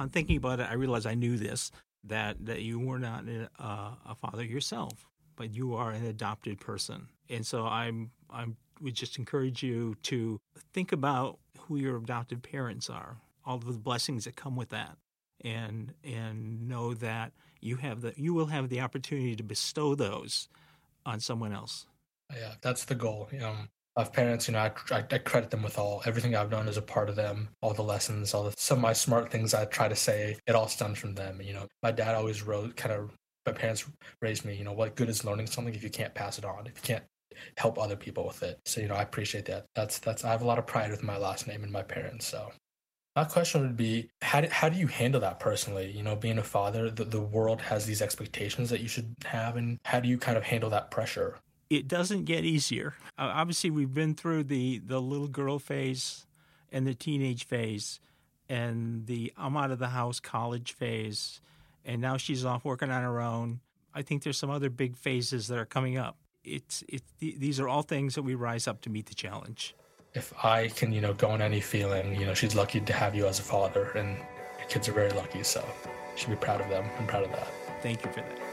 upon thinking about it, I realized I knew this, that you were not a father yourself, but you are an adopted person. And so I would just encourage you to think about who your adoptive parents are, all of the blessings that come with that, and know that you will have the opportunity to bestow those on someone else. Yeah, that's the goal. I have parents, I credit them with everything I've done as a part of them, all the lessons, some of my smart things I try to say, it all stems from them. My dad always my parents raised me, what good is learning something if you can't pass it on, if you can't help other people with it. So, I appreciate that. I have a lot of pride with my last name and my parents. So my question would be, how do you handle that personally? Being a father, the world has these expectations that you should have, and how do you kind of handle that pressure? It doesn't get easier. Obviously, we've been through the little girl phase and the teenage phase and the I'm out of the house college phase, and now she's off working on her own. I think there's some other big phases that are coming up. These are all things that we rise up to meet the challenge. If I can, go on any feeling, she's lucky to have you as a father, and your kids are very lucky, so you should be proud of them. I'm proud of that. Thank you for that.